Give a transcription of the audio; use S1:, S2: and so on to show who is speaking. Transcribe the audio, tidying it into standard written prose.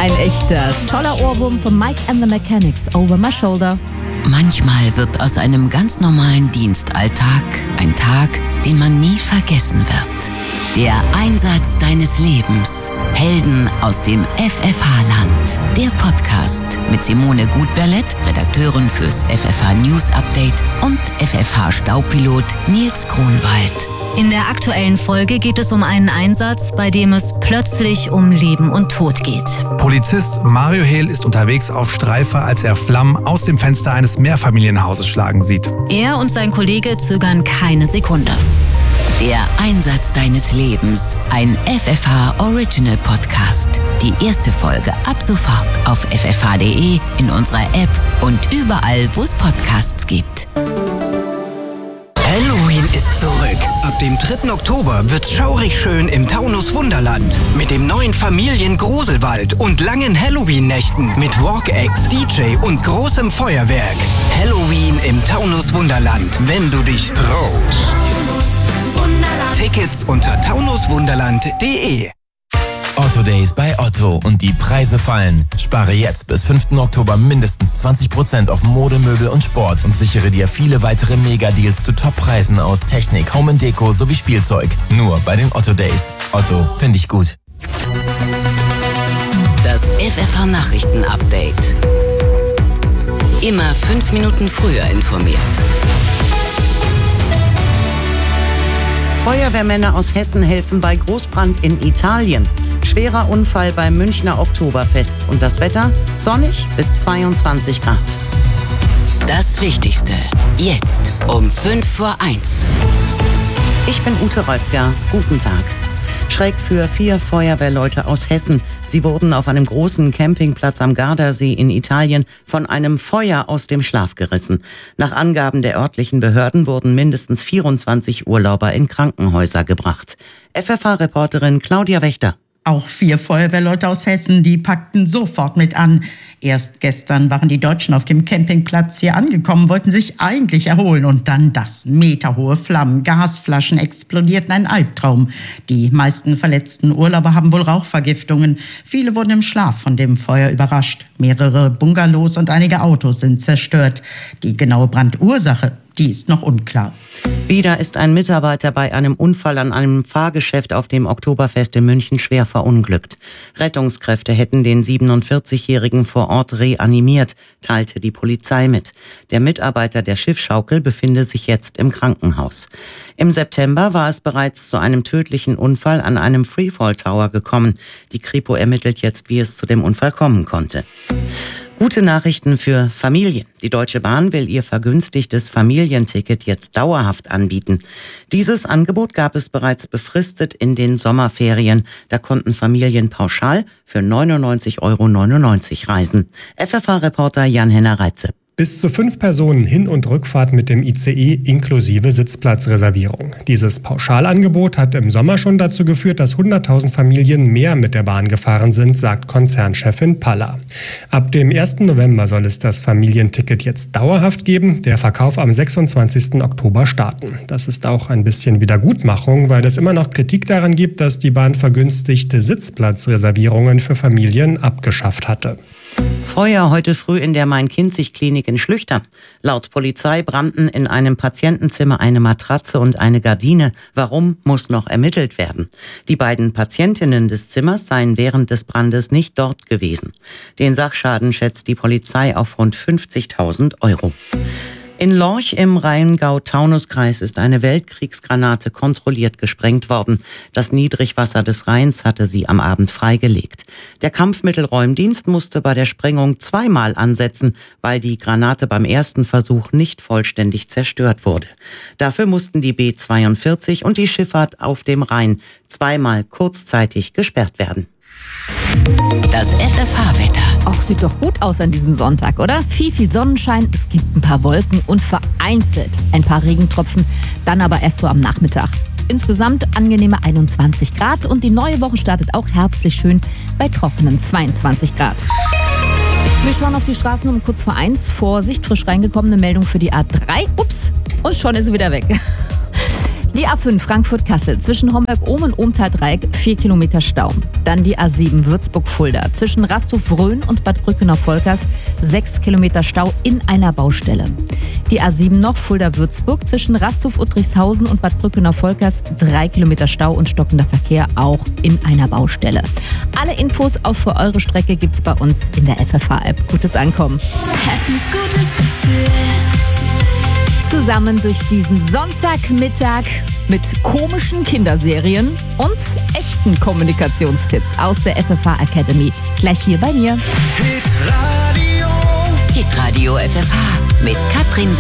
S1: Ein echter, toller Ohrwurm von Mike and the Mechanics, Over My Shoulder.
S2: Manchmal wird aus einem ganz normalen Dienstalltag ein Tag, den man nie vergessen wird. Der Einsatz deines Lebens. Helden aus dem FFH-Land. Der Podcast mit Simone Gutberlet, Redakteurin fürs FFH News Update, und FFH-Staupilot Nils Kronwald.
S3: In der aktuellen Folge geht es um einen Einsatz, bei dem es plötzlich um Leben und Tod geht.
S4: Polizist Mario Hehl ist unterwegs auf Streife, als er Flammen aus dem Fenster eines Mehrfamilienhauses schlagen sieht.
S3: Er und sein Kollege zögern keine Sekunde.
S2: Der Einsatz deines Lebens, ein FFH Original Podcast. Die erste Folge ab sofort auf ffh.de, in unserer App und überall, wo es Podcasts gibt.
S5: Halloween ist zurück. Ab dem 3. Oktober wird's schaurig schön im Taunus Wunderland. Mit dem neuen Familiengruselwald und langen Halloween-Nächten mit Walk-Acts, DJ und großem Feuerwerk. Halloween im Taunus Wunderland, wenn du dich traust. Tickets unter taunuswunderland.de.
S6: Otto Days bei Otto und die Preise fallen. Spare jetzt bis 5. Oktober mindestens 20% auf Mode, Möbel und Sport und sichere dir viele weitere Mega-Deals zu Top-Preisen aus Technik, Home & Deko sowie Spielzeug. Nur bei den Otto Days. Otto, finde ich gut.
S2: Das FFH Nachrichten-Update. Immer 5 Minuten früher informiert.
S7: Feuerwehrmänner aus Hessen helfen bei Großbrand in Italien. Schwerer Unfall beim Münchner Oktoberfest. Und das Wetter? Sonnig bis 22 Grad.
S2: Das Wichtigste. Jetzt um 1:05.
S7: Ich bin Ute Reutger. Guten Tag. Schreck für 4 Feuerwehrleute aus Hessen. Sie wurden auf einem großen Campingplatz am Gardasee in Italien von einem Feuer aus dem Schlaf gerissen. Nach Angaben der örtlichen Behörden wurden mindestens 24 Urlauber in Krankenhäuser gebracht. FFH-Reporterin Claudia Wächter.
S8: Auch 4 Feuerwehrleute aus Hessen, die packten sofort mit an. Erst gestern waren die Deutschen auf dem Campingplatz hier angekommen, wollten sich eigentlich erholen und dann das: meterhohe Flammen, Gasflaschen explodierten, ein Albtraum. Die meisten verletzten Urlauber haben wohl Rauchvergiftungen. Viele wurden im Schlaf von dem Feuer überrascht. Mehrere Bungalows und einige Autos sind zerstört. Die genaue Brandursache, die ist noch unklar.
S7: Wieder ist ein Mitarbeiter bei einem Unfall an einem Fahrgeschäft auf dem Oktoberfest in München schwer verunglückt. Rettungskräfte hätten den 47-Jährigen vor Ort reanimiert, teilte die Polizei mit. Der Mitarbeiter der Schiffschaukel befinde sich jetzt im Krankenhaus. Im September war es bereits zu einem tödlichen Unfall an einem Freefall Tower gekommen. Die Kripo ermittelt jetzt, wie es zu dem Unfall kommen konnte. Gute Nachrichten für Familien. Die Deutsche Bahn will ihr vergünstigtes Familienticket jetzt dauerhaft anbieten. Dieses Angebot gab es bereits befristet in den Sommerferien. Da konnten Familien pauschal für 99,99 € reisen. FFH-Reporter Jan-Henner Reitze.
S9: Bis zu 5 Personen Hin- und Rückfahrt mit dem ICE inklusive Sitzplatzreservierung. Dieses Pauschalangebot hat im Sommer schon dazu geführt, dass 100.000 Familien mehr mit der Bahn gefahren sind, sagt Konzernchefin Palla. Ab dem 1. November soll es das Familienticket jetzt dauerhaft geben, der Verkauf am 26. Oktober starten. Das ist auch ein bisschen Wiedergutmachung, weil es immer noch Kritik daran gibt, dass die Bahn vergünstigte Sitzplatzreservierungen für Familien abgeschafft hatte.
S7: Feuer heute früh in der Main-Kinzig-Klinik in Schlüchtern. Laut Polizei brannten in einem Patientenzimmer eine Matratze und eine Gardine. Warum, muss noch ermittelt werden. Die beiden Patientinnen des Zimmers seien während des Brandes nicht dort gewesen. Den Sachschaden schätzt die Polizei auf rund 50.000 €. In Lorch im Rheingau-Taunus-Kreis ist eine Weltkriegsgranate kontrolliert gesprengt worden. Das Niedrigwasser des Rheins hatte sie am Abend freigelegt. Der Kampfmittelräumdienst musste bei der Sprengung zweimal ansetzen, weil die Granate beim ersten Versuch nicht vollständig zerstört wurde. Dafür mussten die B-42 und die Schifffahrt auf dem Rhein zweimal kurzzeitig gesperrt werden.
S2: Das FFH-Wetter.
S1: Auch sieht doch gut aus an diesem Sonntag, oder? Viel Sonnenschein, es gibt ein paar Wolken und vereinzelt ein paar Regentropfen, dann aber erst so am Nachmittag. Insgesamt angenehme 21 Grad und die neue Woche startet auch herbstlich schön bei trockenen 22 Grad. Wir schauen auf die Straßen um kurz vor 1. Vorsicht, frisch reingekommene Meldung für die A3. Ups, und schon ist sie wieder weg. Die A5 Frankfurt-Kassel zwischen Homberg-Ohm und Ohmtal-Dreieck 4 Kilometer Stau. Dann die A7 Würzburg-Fulda zwischen Rastow-Rhön und Bad Brückenau-Volkers 6 Kilometer Stau in einer Baustelle. Die A7 noch Fulda-Würzburg zwischen Rastow-Uttrichshausen und Bad Brückenau-Volkers 3 Kilometer Stau und stockender Verkehr auch in einer Baustelle. Alle Infos auch für eure Strecke gibt's bei uns in der FFH-App. Gutes Ankommen.
S10: Hessens gutes Gefühl.
S1: Zusammen durch diesen Sonntagmittag mit komischen Kinderserien und echten Kommunikationstipps aus der FFH Academy. Gleich hier bei mir.
S2: Hitradio FFH mit Katrin